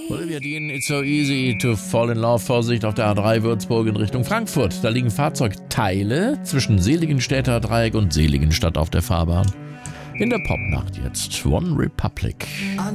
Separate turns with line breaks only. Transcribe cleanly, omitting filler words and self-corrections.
Olivia Dean, It's So Easy to Fall in Love. Vorsicht auf der A3 Würzburg in Richtung Frankfurt. Da liegen Fahrzeugteile zwischen Seligenstädter Dreieck und Seligenstadt auf der Fahrbahn. In der Popnacht jetzt One Republic.